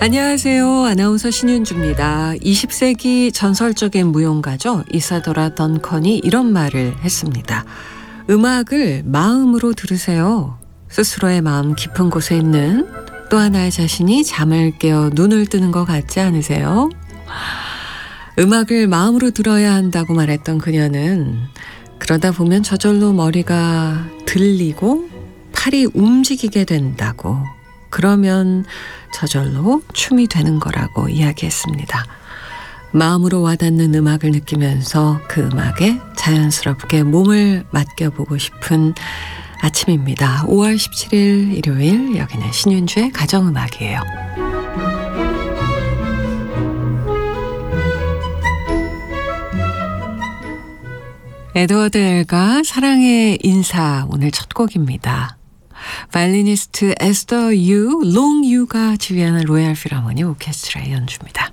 안녕하세요. 아나운서 신윤주입니다. 20세기 전설적인 무용가죠. 이사도라 던컨이 이런 말을 했습니다. 음악을 마음으로 들으세요. 스스로의 마음 깊은 곳에 있는 또 하나의 자신이 잠을 깨어 눈을 뜨는 것 같지 않으세요? 음악을 마음으로 들어야 한다고 말했던 그녀는 그러다 보면 저절로 머리가 들리고 팔이 움직이게 된다고, 그러면 저절로 춤이 되는 거라고 이야기했습니다. 마음으로 와닿는 음악을 느끼면서 그 음악에 자연스럽게 몸을 맡겨보고 싶은 아침입니다. 5월 17일 일요일, 여기는 신윤주의 가정음악이에요. 에드워드 엘가 사랑의 인사, 오늘 첫 곡입니다. 바이올리니스트 에스더 유, 롱 유가 지휘하는 로얄 필하모니 오케스트라의 연주입니다.